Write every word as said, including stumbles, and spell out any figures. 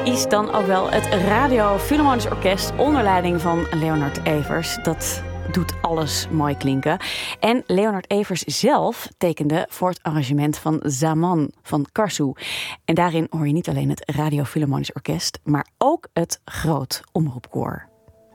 is dan ook wel het Radio Philharmonisch Orkest onder leiding van Leonard Evers. Dat doet alles mooi klinken. En Leonard Evers zelf tekende voor het arrangement van Zaman van Karsu. En daarin hoor je niet alleen het Radio Philharmonisch Orkest, maar ook het Groot Omroepkoor.